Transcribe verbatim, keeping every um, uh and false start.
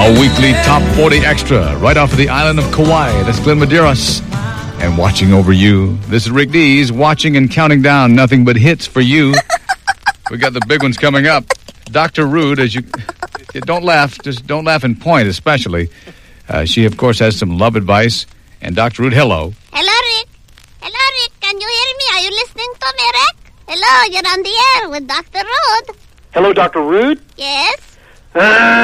A weekly Top forty Extra right off of the island of Kauai. That's Glenn Medeiros. And watching over you. This is Rick Dees watching and counting down nothing but hits for you. We got the big ones coming up. Doctor Rude, as you... Don't laugh. Just don't laugh and point, especially. Uh, she, of course, has some love advice. And Doctor Rude, hello. Hello, Rick. Hello, Rick. Can you hear me? Are you listening to me, Rick? Hello, you're on the air with Doctor Rude. Hello, Doctor Rude? Yes? Ah!